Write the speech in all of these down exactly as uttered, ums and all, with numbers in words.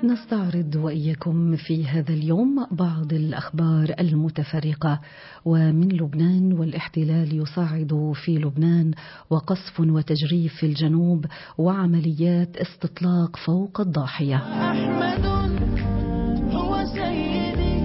نستعرض وإياكم في هذا اليوم بعض الأخبار المتفرقة. ومن لبنان: والاحتلال يصعد في لبنان، وقصف وتجريف في الجنوب، وعمليات استطلاق فوق الضاحية. أحمد هو سيدي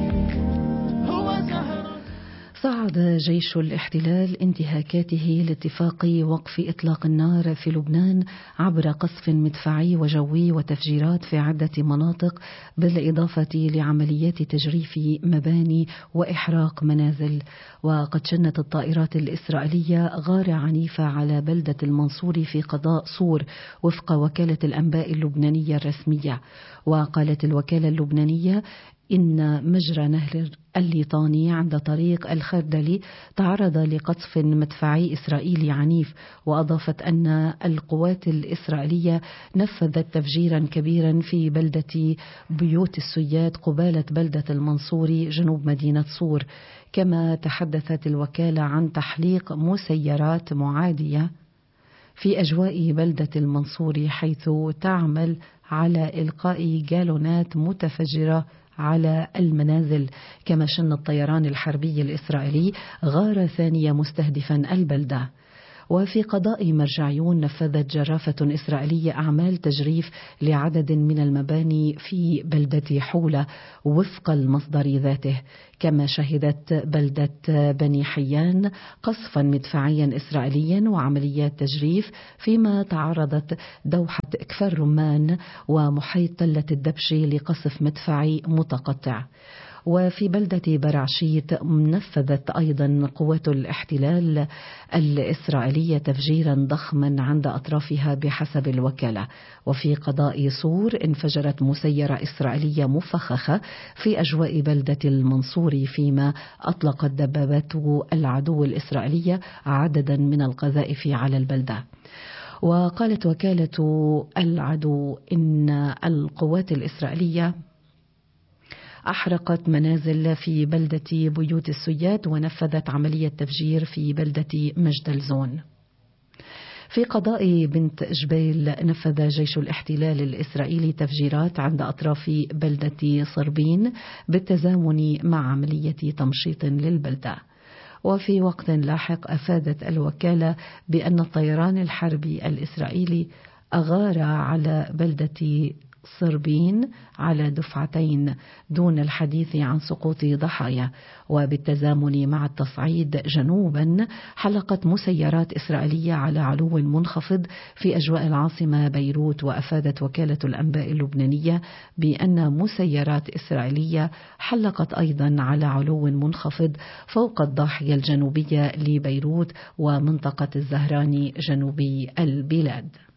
هو زهر. صعد جيش الاحتلال انتهاكاته لاتفاق وقف إطلاق النار في لبنان عبر قصف مدفعي وجوي وتفجيرات في عدة مناطق، بالإضافة لعمليات تجريف مباني وإحراق منازل. وقد شنت الطائرات الإسرائيلية غارة عنيفة على بلدة المنصوري في قضاء صور وفق وكالة الأنباء اللبنانية الرسمية. وقالت الوكالة اللبنانية إن مجرى نهر الليطاني عند طريق الخردلي تعرض لقصف مدفعي إسرائيلي عنيف، وأضافت أن القوات الإسرائيلية نفذت تفجيرا كبيرا في بلدة بيوت السياد قبالة بلدة المنصوري جنوب مدينة صور. كما تحدثت الوكالة عن تحليق مسيرات معادية في أجواء بلدة المنصوري، حيث تعمل على إلقاء جالونات متفجرة على المنازل. كما شن الطيران الحربي الإسرائيلي غارة ثانية مستهدفا البلدة. وفي قضاء مرجعيون، نفذت جرافة إسرائيلية أعمال تجريف لعدد من المباني في بلدة حولة وفق المصدر ذاته. كما شهدت بلدة بني حيان قصفا مدفعيا إسرائيليا وعمليات تجريف، فيما تعرضت دوحة كفر رمان ومحيط تلة الدبش لقصف مدفعي متقطع. وفي بلدة برعشيت نفذت أيضا قوات الاحتلال الإسرائيلية تفجيرا ضخما عند أطرافها بحسب الوكالة. وفي قضاء صور انفجرت مسيرة إسرائيلية مفخخة في أجواء بلدة المنصوري، فيما أطلقت دبابات العدو الإسرائيلية عددا من القذائف على البلدة. وقالت وكالة العدو إن القوات الإسرائيلية أحرقت منازل في بلدة بيوت السياد ونفذت عملية تفجير في بلدة مجدلزون. في قضاء بنت جبيل نفذ جيش الاحتلال الإسرائيلي تفجيرات عند أطراف بلدة صربين بالتزامن مع عملية تمشيط للبلدة. وفي وقت لاحق أفادت الوكالة بأن الطيران الحربي الإسرائيلي أغار على بلدة صربين على دفعتين دون الحديث عن سقوط ضحايا. وبالتزامن مع التصعيد جنوبا، حلقت مسيرات إسرائيلية على علو منخفض في أجواء العاصمة بيروت. وأفادت وكالة الأنباء اللبنانية بأن مسيرات إسرائيلية حلقت أيضا على علو منخفض فوق الضاحية الجنوبية لبيروت ومنطقة الزهراني جنوبي البلاد.